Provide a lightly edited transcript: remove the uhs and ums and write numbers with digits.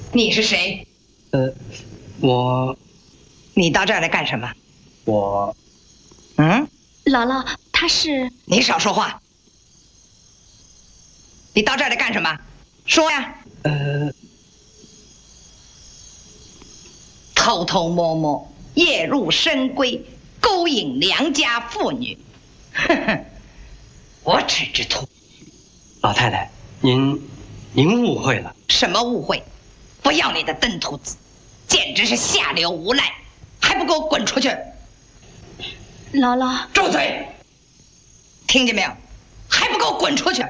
你是谁？你到这儿来干什么？ 姥姥，他是…… 你少说话。你到这儿来干什么？说呀。偷偷摸摸，夜入深闺，勾引良家妇女。哼哼，我只知图。 老太太，您误会了。 什么误会？不要你的登徒子，简直是下流无赖，还不给我滚出去！ 姥姥， 住嘴！听见没有？还不给我滚出去！